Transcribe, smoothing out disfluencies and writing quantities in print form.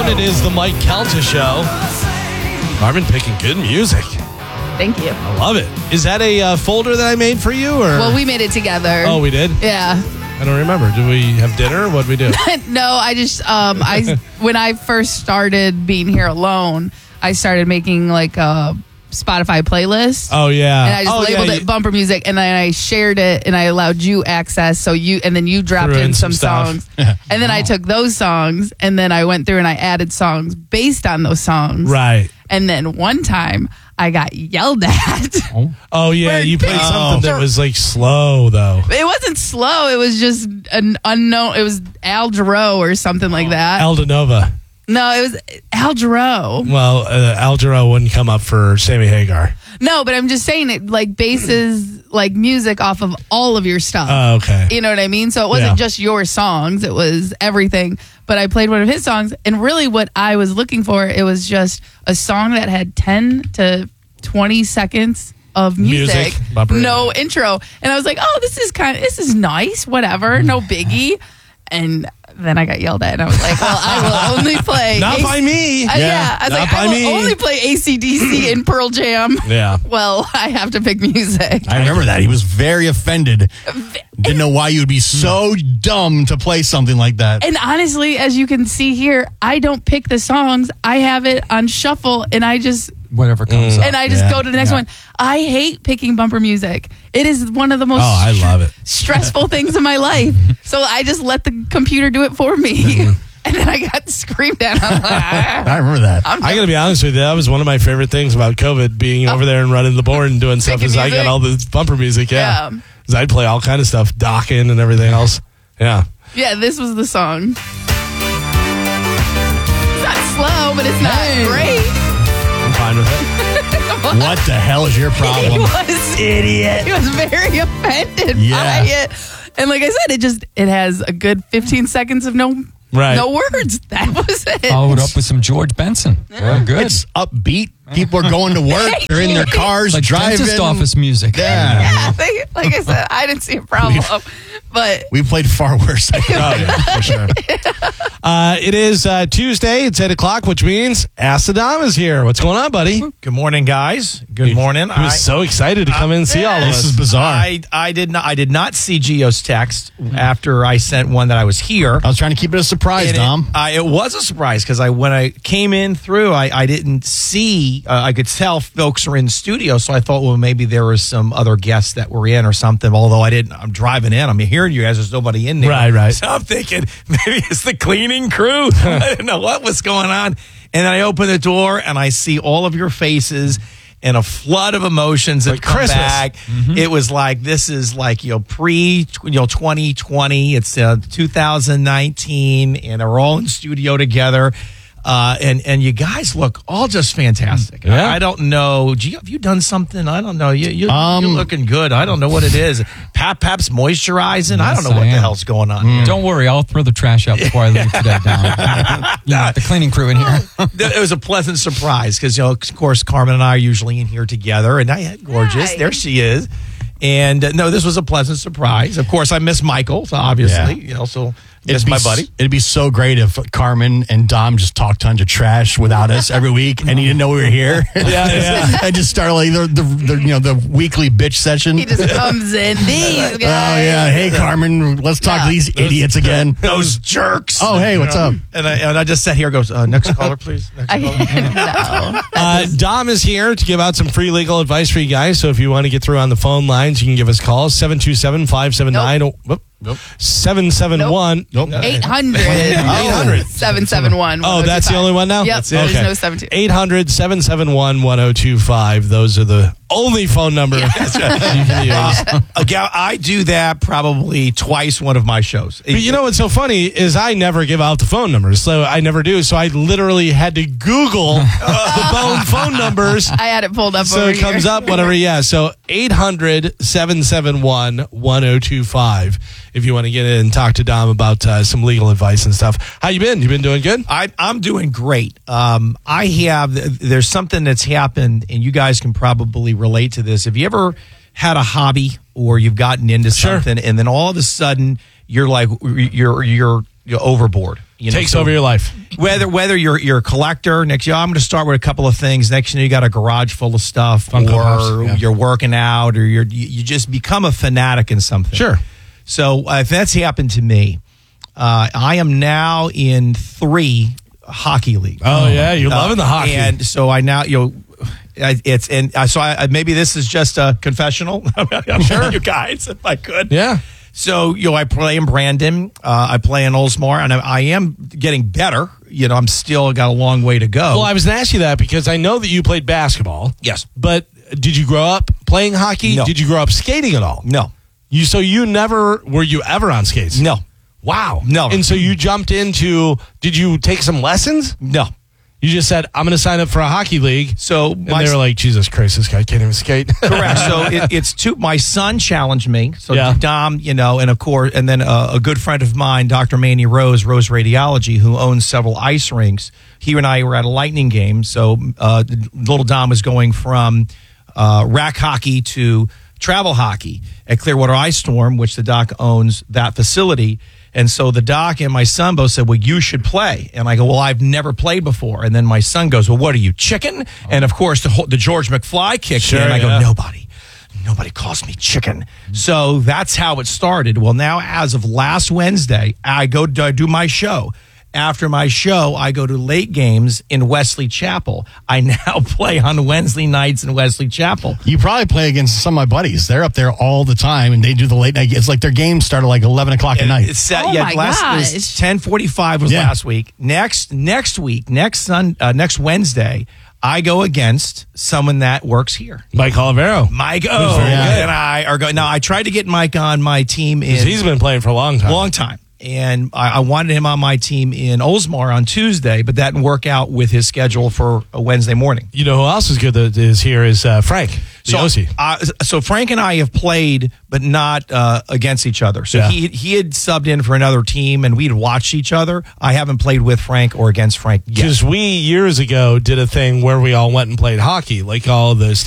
afternoon. It is the Mike Calta Show. Carmen picking good music. Thank you. I love it. Is that a folder that I made for you? Or? Well, we made it together. Oh, we did? Yeah. I don't remember. Did we have dinner? What did we do? No, I just, when I first started being here alone, I started making like a Spotify playlist. Oh, yeah. And I just labeled it bumper music, and then I shared it, and I allowed you access. And then you dropped in some songs. And then I took those songs, and then I went through and I added songs based on those songs. Right. And then one time I got yelled at. Oh, yeah. You played something that was like slow, though. It wasn't slow. It was just an unknown. It was Al Jarreau or something like that. Aldanova. No, it was Al Jarreau. Well, Al Jarreau wouldn't come up for Sammy Hagar. No, but I'm just saying it like bases like music off of all of your stuff. Oh, okay. You know what I mean? So it wasn't just your songs. It was everything. But I played one of his songs, and really what I was looking for, it was just a song that had 10 to 20 seconds of music. No intro. And I was like, oh, this is nice, whatever, no biggie. And then I got yelled at, and I was like, well, I will only play. Not by me. I was like, I will only play AC/DC and Pearl Jam. Yeah. Well, I have to pick music. I remember that. He was very offended. Didn't know why you would be so dumb to play something like that. And honestly, as you can see here, I don't pick the songs. I have it on shuffle, and I just whatever comes up. And I just go to the next one. I hate picking bumper music. It is one of the most I love it. stressful things in my life. So I just let the computer do it for me. And then I got screamed at. I'm like, I remember that. I got to be honest with you. That was one of my favorite things about COVID, being over there and running the board and doing stuff, is I got all the bumper music. Yeah. Because I'd play all kind of stuff, docking and everything else. Yeah. Yeah, this was the song. It's not slow, but it's not great. I'm fine with it. What the hell is your problem? He was idiot. He was very offended by it. And like I said, it has a good 15 seconds of no words. That was it. Followed up with some George Benson. Yeah. Good. It's upbeat. People are going to work. They're in their cars, like driving. Dentist office music. Yeah. Like I said, I didn't see a problem. But we played far worse. For sure. It is Tuesday. It's 8 o'clock, which means Ask the Dom is here. What's going on, buddy? Good morning, guys. Good morning. I was so excited to come in and see all of us. This is bizarre. I did not see Gio's text after I sent one that I was here. I was trying to keep it a surprise, Dom. It was a surprise because when I came in through, I didn't see. I could tell folks were in the studio, so I thought, well, maybe there was some other guests that were in or something. Although I didn't. I'm driving in. I'm hearing you guys. There's nobody in there. Right. So I'm thinking maybe it's the cleaning crew. I didn't know what was going on. And then I open the door and I see all of your faces and a flood of emotions that come Christmas. back. Mm-hmm. It was like, this is like, pre 2020. It's 2019, and we're all in studio together. And you guys look all just fantastic. Yeah. I don't know. Gio, have you done something? I don't know. You're looking good. I don't know what it is. Pap's moisturizing. I don't know what the hell's going on here. Don't worry. I'll throw the trash out before I leave today, Don. The cleaning crew in here. It was a pleasant surprise because, of course, Carmen and I are usually in here together. And gorgeous. Hi. There she is. And no, this was a pleasant surprise. Of course, I miss Michael, obviously. So miss my buddy. It'd be so great if Carmen and Dom just talked tons of trash without us every week, and he didn't know we were here. I just started like the weekly bitch session. he just comes in. These guys. Oh yeah, hey Carmen, let's talk to these idiots again. Those jerks. Oh hey, what's up? And I just sat here and goes, next caller, please. Next caller. No. Dom is here to give out some free legal advice for you guys. So if you want to get through on the phone lines, you can give us calls 727-579. 771. Nope. 800. 771. Oh, that's the only one now? Yep. There's no 72. 800-771-1025. Those are the only phone number you can use. I do that probably twice one of my shows. But you know what's so funny is I never give out the phone numbers. So I never do. So I literally had to Google the phone numbers. I had it pulled up So over it comes here. up, whatever. Yeah. So 800-771-1025. If you want to get in and talk to Dom about some legal advice and stuff. How you been? You been doing good? I'm doing great. There's something that's happened, and you guys can probably relate to this. Have you ever had a hobby or you've gotten into something, and then all of a sudden you're like you're overboard? Takes over your life. Whether you're a collector, next year I'm going to start with a couple of things. Next year you got a garage full of stuff, Funko Pops, you're working out, or you just become a fanatic in something. Sure. So if that's happened to me, I am now in 3 hockey leagues. Oh yeah, you're loving the hockey, and so I now maybe this is just a confessional. I'm sure you guys, if I could. Yeah. So, I play in Brandon, I play in Oldsmar, and I am getting better. I'm still got a long way to go. Well, I was going to ask you that because I know that you played basketball. Yes. But did you grow up playing hockey? No. Did you grow up skating at all? No. So were you ever on skates? No. Wow. No. And so you jumped into, did you take some lessons? No. You just said, I'm going to sign up for a hockey league. So and they were like, Jesus Christ, this guy can't even skate. Correct. So my son challenged me. So Yeah. Dom, and of course, and then a good friend of mine, Dr. Manny Rose Radiology, who owns several ice rinks. He and I were at a Lightning game. So little Dom was going from rack hockey to travel hockey at Clearwater Ice Storm, which the doc owns that facility. And so the doc and my son both said, well, you should play. And I go, well, I've never played before. And then my son goes, well, what are you, chicken? And of course, the George McFly kicked in. I go, nobody calls me chicken. So that's how it started. Well, now as of last Wednesday, I do my show. After my show, I go to late games in Wesley Chapel. I now play on Wednesday nights in Wesley Chapel. You probably play against some of my buddies. They're up there all the time, and they do the late night. It's like their games start at like 11 o'clock at night. Gosh. 10:45 was last week. Next Wednesday, I go against someone that works here. Mike Olivero. Mike and I are going. Now, I tried to get Mike on my team. He's been playing for a long time. And I wanted him on my team in Oldsmar on Tuesday, but that didn't work out with his schedule for a Wednesday morning. You know who else is good that is here is Frank. So Frank and I have played, but not against each other. So he had subbed in for another team, and we'd watched each other. I haven't played with Frank or against Frank yet. Because we, years ago, did a thing where we all went and played hockey, like all the